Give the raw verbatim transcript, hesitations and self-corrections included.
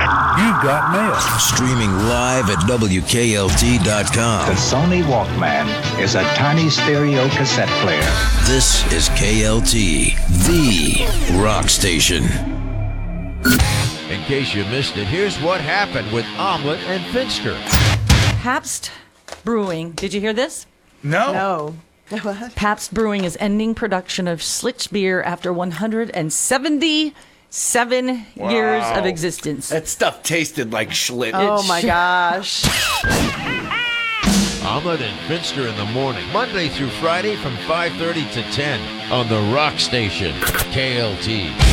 You've got mail. Streaming live at W K L T dot com. The Sony Walkman is a tiny stereo cassette player. This is K L T, the rock station. In case you missed it, here's what happened with Omelet and Finster. Pabst Brewing. Did you hear this? No. No. Pabst Brewing is ending production of Schlitz beer after one hundred seventy-seven Wow. years of existence. That stuff tasted like Schlitz. Oh my gosh. Omelet and Finster in the morning, Monday through Friday from five thirty to ten on the Rock Station, K L T.